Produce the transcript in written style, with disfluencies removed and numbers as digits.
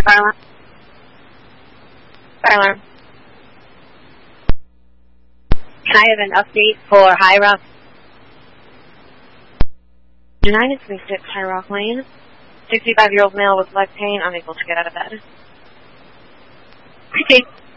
Fire alarm. Fire alarm. Can I have an update for High Rock? United 36 High Rock Lane. 65-year-old male with leg pain, unable to get out of bed. Okay.